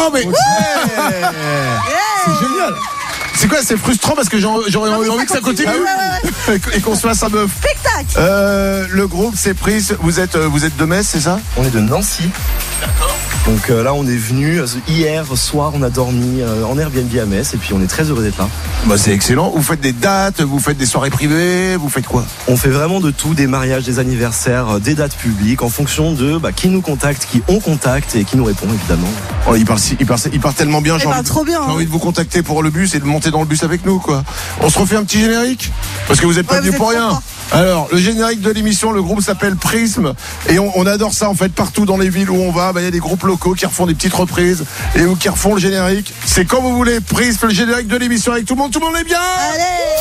Non mais c'est génial. C'est quoi, c'est frustrant parce que j'aurais envie que ça continue et qu'on se fasse un bœuf. Spectacle. Le groupe c'est Prisme. Vous êtes de Metz, c'est ça? On est de Nancy. D'accord. Donc là on est venu hier soir, on a dormi en Airbnb à Metz et puis on est très heureux d'être là. Bah c'est excellent. Vous faites des dates, vous faites des soirées privées, vous faites quoi? On fait vraiment de tout, des mariages, des anniversaires, des dates publiques en fonction de qui nous contacte, qui on contacte et qui nous répond évidemment. Oh, il part tellement bien. J'ai Trop bien. envie de vous contacter pour le bus et de monter dans le bus avec nous, quoi. On se refait un petit générique parce que vous êtes pas venus pour rien. Alors, le générique de l'émission, le groupe s'appelle Prisme et on adore ça en fait partout dans les villes où on va. Il y a des groupes locaux qui refont des petites reprises et qui refont le générique. C'est quand vous voulez, Prisme, le générique de l'émission avec tout le monde est bien. Allez.